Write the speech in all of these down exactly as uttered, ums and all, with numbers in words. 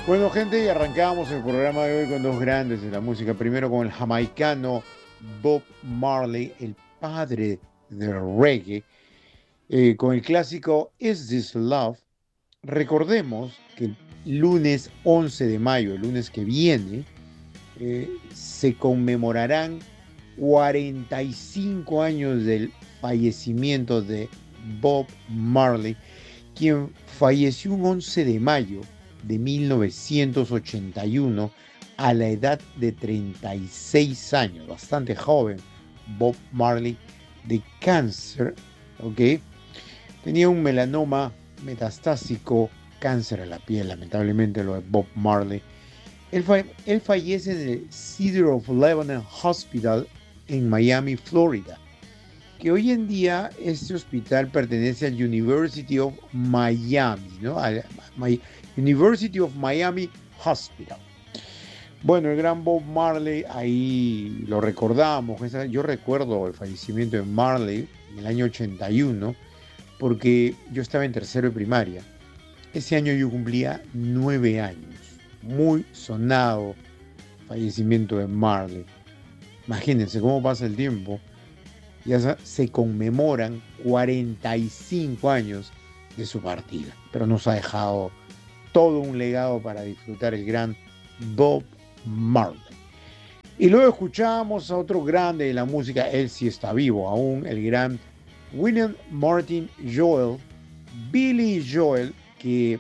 Bueno, gente, y arrancamos el programa de hoy con dos grandes de la música. Primero con el jamaicano Bob Marley, el padre del reggae, eh, con el clásico Is This Love. Recordemos que el lunes once de mayo, el lunes que viene, eh, se conmemorarán cuarenta y cinco años del fallecimiento de Bob Marley, quien falleció un once de mayo de mil novecientos ochenta y uno a la edad de treinta y seis años, bastante joven. Bob Marley, de cáncer, ¿ok? Tenía un melanoma metastásico, cáncer a la piel, lamentablemente lo de Bob Marley. Él, fa él fallece en el Cedar of Lebanon Hospital en Miami, Florida, que hoy en día este hospital pertenece al University of Miami, ¿no? Al University of Miami Hospital. Bueno, el gran Bob Marley, ahí lo recordamos. Yo recuerdo el fallecimiento de Marley en el año ochenta y uno, porque yo estaba en tercero de primaria. Ese año yo cumplía nueve años. Muy sonado fallecimiento de Marley. Imagínense cómo pasa el tiempo. Ya se conmemoran cuarenta y cinco años de su partida, pero nos ha dejado todo un legado para disfrutar el gran Bob Marley. Y luego escuchamos a otro grande de la música, él sí está vivo aún, el gran William Martin Joel, Billy Joel, que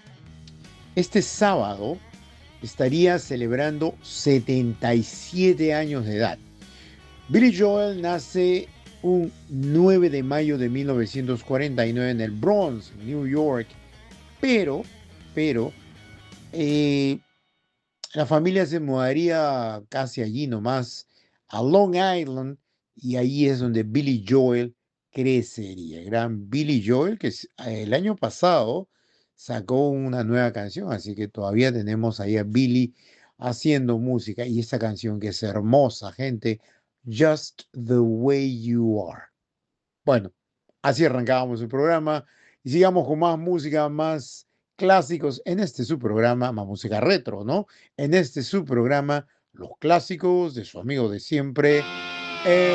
este sábado estaría celebrando setenta y siete años de edad. Billy Joel nace un nueve de mayo de mil novecientos cuarenta y nueve en el Bronx, New York, pero, pero, eh, la familia se mudaría casi allí nomás, a Long Island, y ahí es donde Billy Joel crecería. El gran Billy Joel, que el año pasado sacó una nueva canción, así que todavía tenemos ahí a Billy haciendo música, y esta canción que es hermosa, gente, Just the Way You Are. Bueno, así arrancábamos el programa y sigamos con más música, más clásicos en este su programa, más música retro, ¿no? En este su programa, los clásicos de su amigo de siempre. Eh,